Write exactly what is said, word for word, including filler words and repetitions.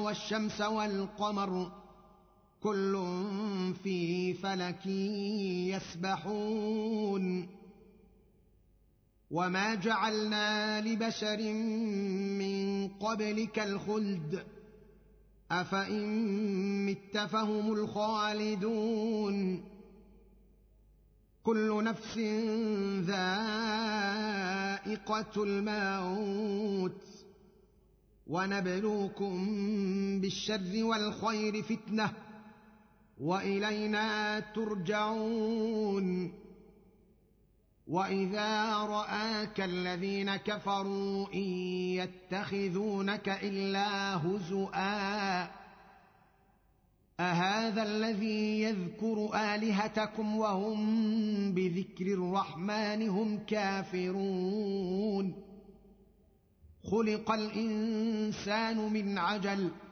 والشمس والقمر كل في فلك يسبحون وما جعلنا لبشر من قبلك الخلد أفإن مت فهم الخالدون كل نفس ذائقة الموت ونبلوكم بالشر والخير فتنة وإلينا ترجعون وإذا رآك الذين كفروا إن يتخذونك إلا هزؤا أهذا الذي يذكر آلهتكم وهم بذكر الرحمن هم كافرون خلق الإنسان من عجل